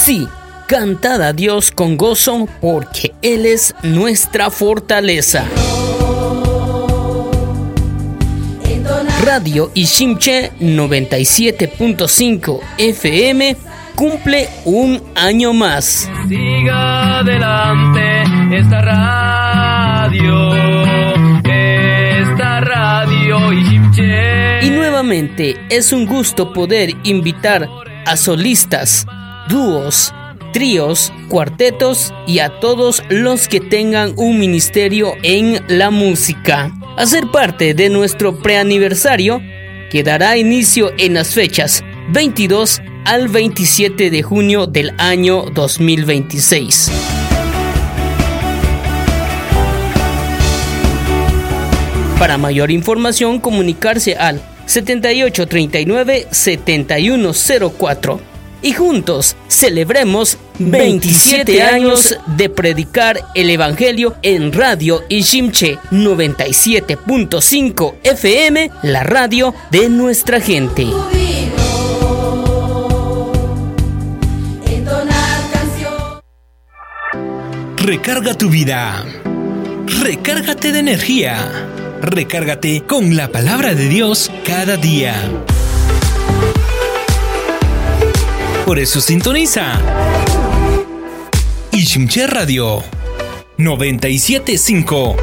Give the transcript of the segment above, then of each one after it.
Sí, cantad a Dios con gozo, porque Él es nuestra fortaleza. Radio Iximché 97.5 FM cumple un año más. Siga adelante esta radio Iximché. Y nuevamente es un gusto poder invitar a solistas, dúos, tríos, cuartetos y a todos los que tengan un ministerio en la música a ser parte de nuestro preaniversario que dará inicio en las fechas 22 al 27 de junio del año 2026. Para mayor información, comunicarse al 7839-7104 y juntos celebremos 27 años de predicar el Evangelio en Radio Iximché 97.5 FM, la radio de nuestra gente. Recarga tu vida. Recárgate de energía. Recárgate con la palabra de Dios cada día. Por eso sintoniza Iximché Radio 97.5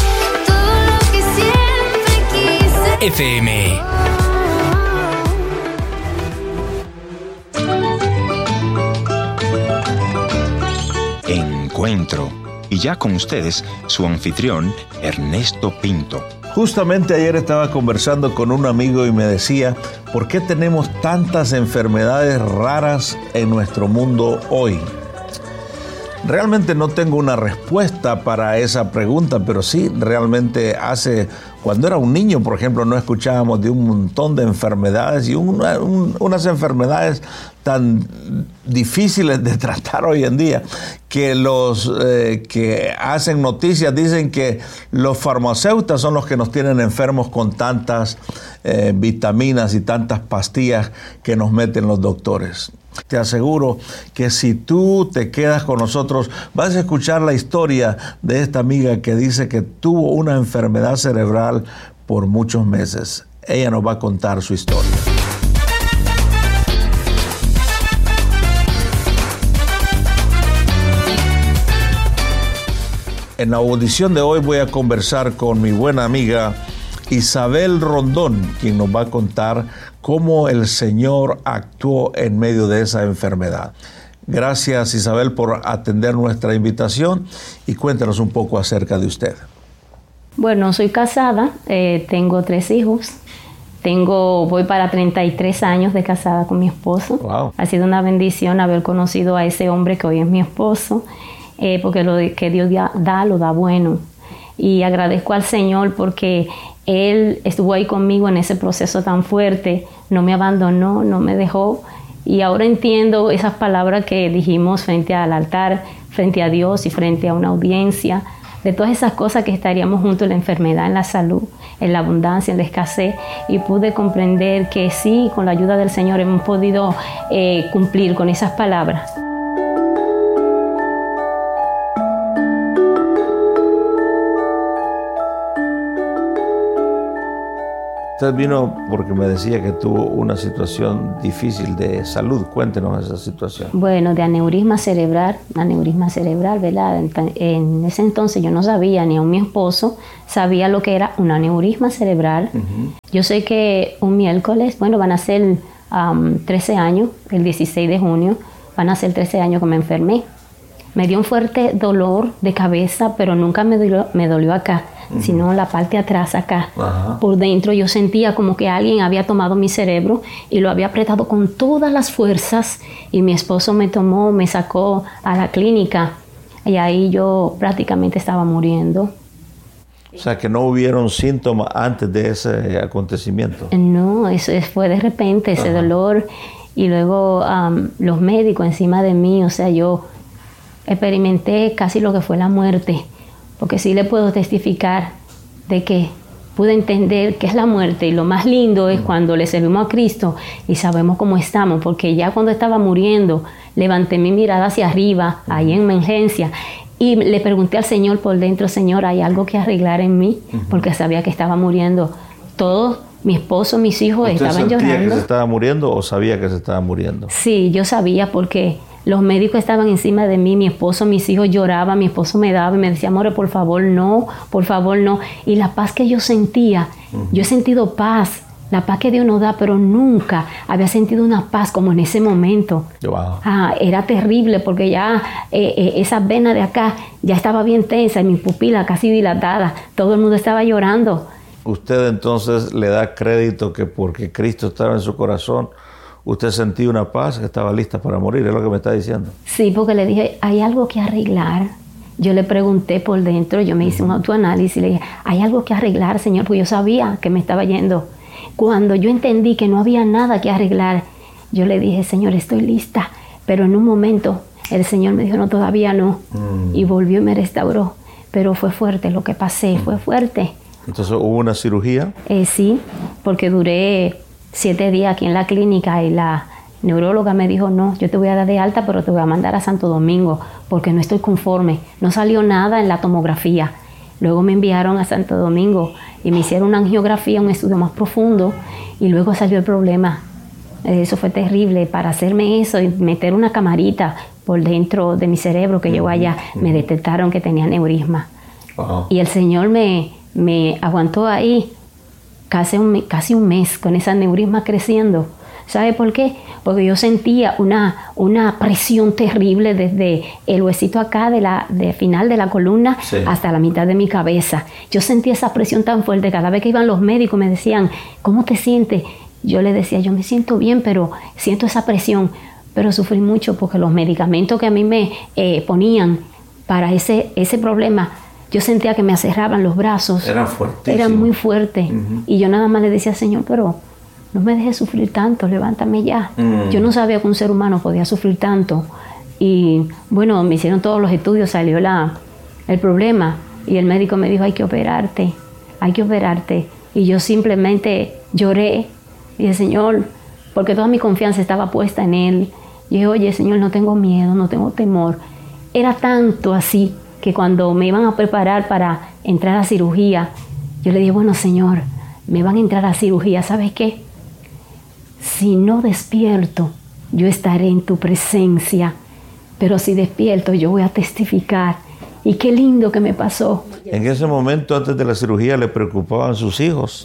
FM. Encuentro. Y ya con ustedes, su anfitrión, Ernesto Pinto. Justamente ayer estaba conversando con un amigo y me decía, ¿por qué tenemos tantas enfermedades raras en nuestro mundo hoy? Realmente no tengo una respuesta para esa pregunta, pero sí, realmente cuando era un niño, por ejemplo, no escuchábamos de un montón de enfermedades y unas enfermedades tan difíciles de tratar hoy en día, que los que hacen noticias dicen que los farmacéuticos son los que nos tienen enfermos con tantas vitaminas y tantas pastillas que nos meten los doctores. Te aseguro que si tú te quedas con nosotros, vas a escuchar la historia de esta amiga que dice que tuvo una enfermedad cerebral por muchos meses. Ella nos va a contar su historia. En la audición de hoy voy a conversar con mi buena amiga Isabel Rondón, quien nos va a contar cómo el Señor actuó en medio de esa enfermedad. Gracias, Isabel, por atender nuestra invitación y cuéntanos un poco acerca de usted. Bueno, soy casada, tengo 3 hijos. Voy para 33 años de casada con mi esposo. Wow. Ha sido una bendición haber conocido a ese hombre que hoy es mi esposo, porque lo que Dios da, lo da bueno. Y agradezco al Señor porque Él estuvo ahí conmigo en ese proceso tan fuerte, no me abandonó, no me dejó. Y ahora entiendo esas palabras que dijimos frente al altar, frente a Dios y frente a una audiencia, de todas esas cosas que estaríamos juntos en la enfermedad, en la salud, en la abundancia, en la escasez. Y pude comprender que sí, con la ayuda del Señor hemos podido cumplir con esas palabras. Usted vino porque me decía que tuvo una situación difícil de salud. Cuéntenos esa situación. Bueno, de aneurisma cerebral, ¿verdad? En ese entonces yo no sabía, ni aun mi esposo sabía lo que era un aneurisma cerebral. Uh-huh. Yo sé que un miércoles, van a ser 13 años, el 16 de junio, van a ser 13 años que me enfermé. Me dio un fuerte dolor de cabeza, pero nunca me dolió acá, sino la parte de atrás acá. Ajá. Por dentro yo sentía como que alguien había tomado mi cerebro y lo había apretado con todas las fuerzas, y mi esposo me sacó a la clínica, y ahí yo prácticamente estaba muriendo. O sea, que no hubieron síntomas antes de ese acontecimiento. No, eso fue de repente, ese dolor, y luego los médicos encima de mí, o sea, yo experimenté casi lo que fue la muerte, porque sí le puedo testificar de que pude entender qué es la muerte, y lo más lindo es cuando le servimos a Cristo y sabemos cómo estamos, porque ya cuando estaba muriendo, levanté mi mirada hacia arriba, ahí en emergencia, y le pregunté al Señor por dentro, Señor, ¿hay algo que arreglar en mí? Porque sabía que estaba muriendo. Todos, mi esposo, mis hijos estaban llorando. ¿Usted sentía que se estaba muriendo o sabía que se estaba muriendo? Sí, yo sabía, porque los médicos estaban encima de mí, mi esposo, mis hijos lloraban, mi esposo me daba y me decía, amor, por favor no. Y la paz que yo sentía, yo he sentido paz, la paz que Dios nos da, pero nunca había sentido una paz como en ese momento. Wow. Era terrible, porque ya esa vena de acá ya estaba bien tensa y mi pupila casi dilatada, todo el mundo estaba llorando. Usted entonces le da crédito que porque Cristo estaba en su corazón, usted sentía una paz, estaba lista para morir, es lo que me está diciendo. Sí, porque le dije, hay algo que arreglar. Yo le pregunté por dentro, yo me hice un autoanálisis y le dije, hay algo que arreglar, Señor, porque yo sabía que me estaba yendo. Cuando yo entendí que no había nada que arreglar, yo le dije, Señor, estoy lista. Pero en un momento el Señor me dijo, no, todavía no. Y volvió y me restauró. Pero fue fuerte lo que pasé, fue fuerte. Entonces, ¿hubo una cirugía? Sí, porque duré 7 días aquí en la clínica y la neuróloga me dijo, no, yo te voy a dar de alta, pero te voy a mandar a Santo Domingo porque no estoy conforme. No salió nada en la tomografía. Luego me enviaron a Santo Domingo y me hicieron una angiografía, un estudio más profundo, y luego salió el problema. Eso fue terrible. Para hacerme eso y meter una camarita por dentro de mi cerebro que llegó allá, me detectaron que tenía aneurisma. Wow. Y el Señor me aguantó ahí casi un mes con esa aneurisma creciendo. ¿Sabe por qué? Porque yo sentía una presión terrible desde el huesito acá de final de la columna hasta la mitad de mi cabeza. Yo sentía esa presión tan fuerte. Cada vez que iban los médicos me decían, ¿cómo te sientes? Yo le decía, yo me siento bien, pero siento esa presión. Pero sufrí mucho porque los medicamentos que a mí me ponían para ese problema, yo sentía que me aserraban los brazos. Eran fuertísimos. Eran muy fuertes. Y yo nada más le decía, Señor, pero no me dejes sufrir tanto, levántame ya. Yo no sabía que un ser humano podía sufrir tanto. Y bueno, me hicieron todos los estudios, salió el problema. Y el médico me dijo, hay que operarte. Y yo simplemente lloré. Y dije, Señor, porque toda mi confianza estaba puesta en Él. Y dije, oye, Señor, no tengo miedo, no tengo temor. Era tanto así que cuando me iban a preparar para entrar a cirugía, yo le dije, bueno, Señor, me van a entrar a cirugía, ¿sabes qué? Si no despierto, yo estaré en tu presencia, pero si despierto, yo voy a testificar. Y qué lindo que me pasó. ¿En ese momento, antes de la cirugía, le preocupaban sus hijos?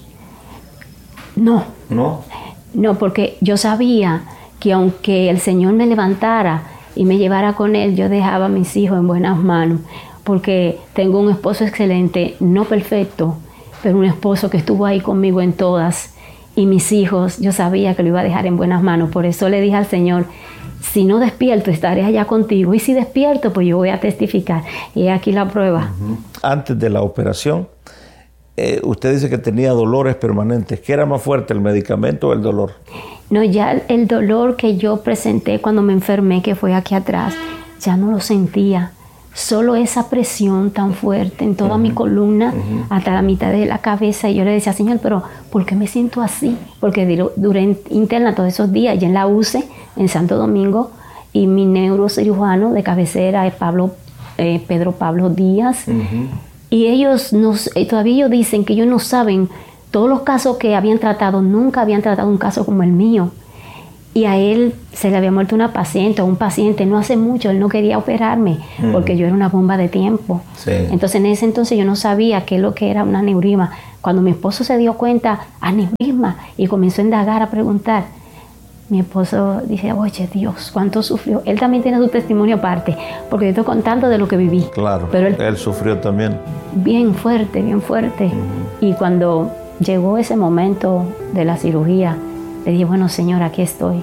No. ¿No? No, porque yo sabía que aunque el Señor me levantara y me llevara con Él, yo dejaba a mis hijos en buenas manos, porque tengo un esposo excelente, no perfecto, pero un esposo que estuvo ahí conmigo en todas. Y mis hijos, yo sabía que lo iba a dejar en buenas manos. Por eso le dije al Señor, si no despierto, estaré allá contigo. Y si despierto, pues yo voy a testificar. Y aquí la prueba. Antes de la operación, usted dice que tenía dolores permanentes. ¿Qué era más fuerte, el medicamento o el dolor? No, ya el dolor que yo presenté cuando me enfermé, que fue aquí atrás, ya no lo sentía. Solo esa presión tan fuerte en toda mi columna, hasta la mitad de la cabeza. Y yo le decía, Señor, pero ¿por qué me siento así? Porque duré interna todos esos días, ya en la UCE, en Santo Domingo, y mi neurocirujano de cabecera es Pedro Pablo Díaz. Y ellos todavía ellos dicen que ellos no saben todos los casos que habían tratado, nunca habían tratado un caso como el mío. Y a él se le había muerto una paciente o un paciente no hace mucho, él no quería operarme porque yo era una bomba de tiempo. Sí. Entonces en ese entonces yo no sabía qué es lo que era un aneurisma. Cuando mi esposo se dio cuenta, aneurisma, y comenzó a indagar, a preguntar, mi esposo dice, oye Dios, ¿cuánto sufrió? Él también tiene su testimonio aparte, porque yo estoy contando de lo que viví. Claro, pero él sufrió también. Bien fuerte, bien fuerte. Y cuando llegó ese momento de la cirugía, le dije, bueno, Señor, aquí estoy.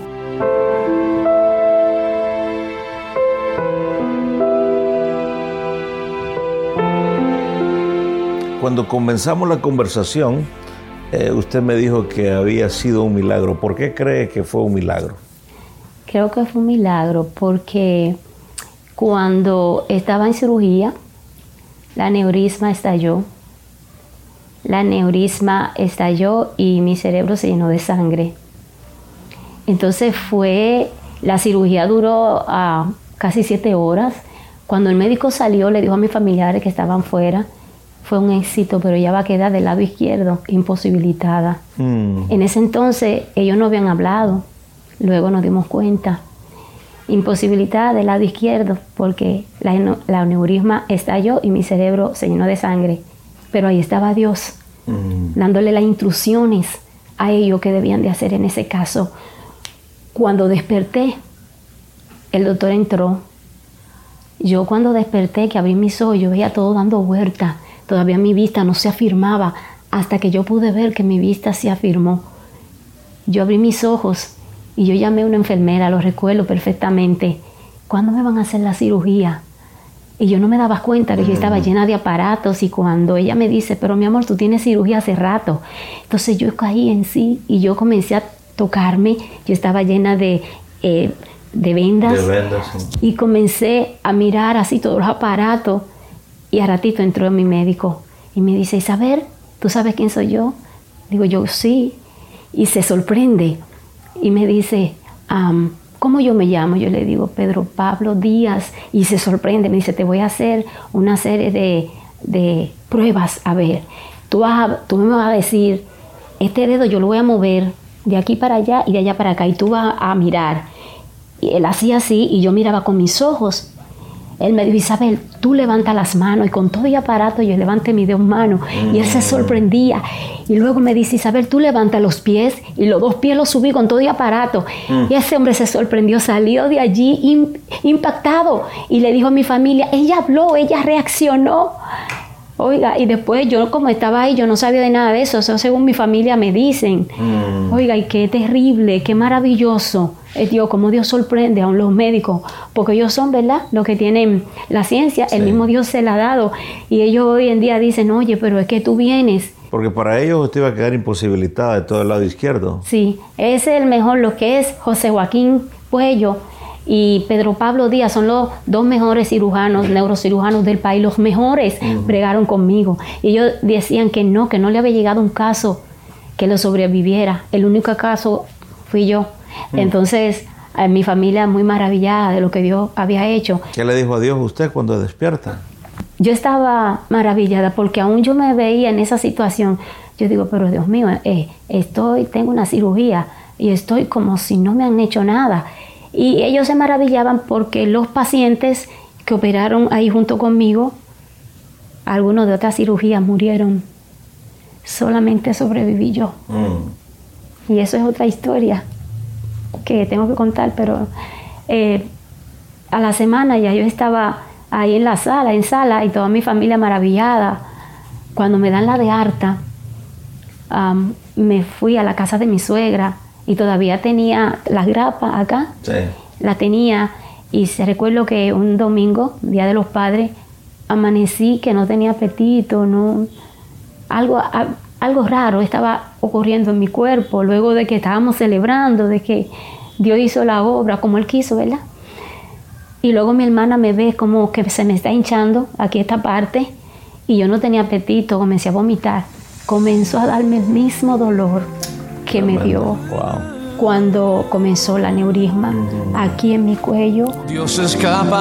Cuando comenzamos la conversación, usted me dijo que había sido un milagro. ¿Por qué cree que fue un milagro? Creo que fue un milagro porque cuando estaba en cirugía, la aneurisma estalló la aneurisma estalló y mi cerebro se llenó de sangre. Entonces la cirugía duró casi 7 horas. Cuando el médico salió, le dijo a mis familiares que estaban fuera, fue un éxito, pero ella va a quedar del lado izquierdo, imposibilitada. En ese entonces ellos no habían hablado, luego nos dimos cuenta. Imposibilitada del lado izquierdo porque la aneurisma estalló y mi cerebro se llenó de sangre. Pero ahí estaba Dios, dándole las instrucciones a ellos que debían de hacer en ese caso. Cuando desperté, el doctor entró. Yo cuando desperté, que abrí mis ojos, yo veía todo dando vuelta. Todavía mi vista no se afirmaba hasta que yo pude ver que mi vista se afirmó. Yo abrí mis ojos y yo llamé a una enfermera, lo recuerdo perfectamente. ¿Cuándo me van a hacer la cirugía? Y yo no me daba cuenta que yo estaba llena de aparatos, y cuando ella me dice, pero mi amor, tú tienes cirugía hace rato. Entonces yo caí en sí y yo comencé a tocarme. Yo estaba llena de vendas, sí. Y comencé a mirar así todos los aparatos, y a ratito entró mi médico y me dice, Isabel, ¿tú sabes quién soy yo? Digo yo, sí, y se sorprende y me dice, ¿cómo yo me llamo? Yo le digo, Pedro Pablo Díaz, y se sorprende, me dice, te voy a hacer una serie de pruebas, a ver, tú me vas a decir, este dedo yo lo voy a mover de aquí para allá y de allá para acá, y tú vas a mirar. Y él hacía así y yo miraba con mis ojos. Él me dijo, Isabel, tú levanta las manos, y con todo el aparato yo levanté mis 2 manos y él se sorprendía. Y luego me dice, Isabel, tú levanta los pies, y los 2 pies los subí con todo el aparato. Y ese hombre se sorprendió, salió de allí impactado y le dijo a mi familia, ella habló, ella reaccionó. Oiga, y después yo, como estaba ahí, yo no sabía de nada de eso. Eso según mi familia me dicen. Oiga, y qué terrible, qué maravilloso es Dios, cómo Dios sorprende a los médicos, porque ellos son, ¿verdad?, los que tienen la ciencia. Sí. El mismo Dios se la ha dado, y ellos hoy en día dicen, oye, pero es que tú vienes. Porque para ellos usted iba a quedar imposibilitada de todo el lado izquierdo. Sí, ese es el mejor, lo que es José Joaquín Puello y Pedro Pablo Díaz, son los 2 mejores cirujanos, neurocirujanos del país, los mejores. Bregaron conmigo. Y ellos decían que no le había llegado un caso que lo sobreviviera. El único caso fui yo. Entonces, mi familia muy maravillada de lo que Dios había hecho. ¿Qué le dijo a Dios usted cuando despierta? Yo estaba maravillada porque aún yo me veía en esa situación. Yo digo, pero Dios mío, tengo una cirugía y estoy como si no me han hecho nada. Y ellos se maravillaban porque los pacientes que operaron ahí junto conmigo, algunos de otras cirugías murieron. Solamente sobreviví yo. Y eso es otra historia que tengo que contar, pero a la semana ya yo estaba ahí en sala, y toda mi familia maravillada. Cuando me dan la de alta, me fui a la casa de mi suegra, y todavía tenía las grapas acá. Sí. La tenía, y se recuerdo que un domingo, Día de los Padres, amanecí que no tenía apetito, algo raro estaba ocurriendo en mi cuerpo, luego de que estábamos celebrando, de que Dios hizo la obra como Él quiso, ¿verdad? Y luego mi hermana me ve como que se me está hinchando aquí esta parte, y yo no tenía apetito, comencé a vomitar. Comenzó a darme el mismo dolor que me dio cuando comenzó la aneurisma aquí en mi cuello. Dios es capaz